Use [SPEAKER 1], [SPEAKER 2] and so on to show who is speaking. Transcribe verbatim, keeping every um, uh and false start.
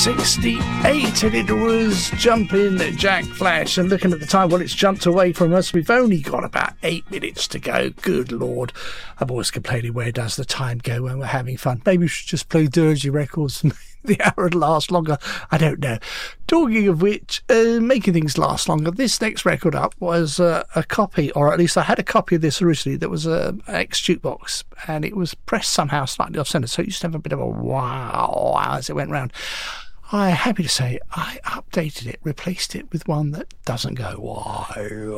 [SPEAKER 1] sixty-eight, and it was Jumping Jack Flash. And looking at the time, well, it's jumped away from us. We've only got about eight minutes to go. Good Lord. I'm always complaining, where does the time go when we're having fun? Maybe we should just play dirty records and the hour would last longer. I don't know. Talking of which, uh, making things last longer, this next record up was uh, a copy, or at least I had a copy of this originally, that was a ex jukebox, and it was pressed somehow slightly off centre, so it used to have a bit of a wow as it went round. I'm happy to say I updated it, replaced it with one that doesn't go wow.